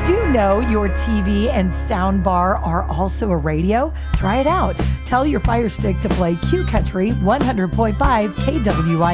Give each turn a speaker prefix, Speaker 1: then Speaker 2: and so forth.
Speaker 1: Did you know your TV and sound bar are also a radio? Try it out. Tell your Fire Stick to play Q Country 100.5 KWI.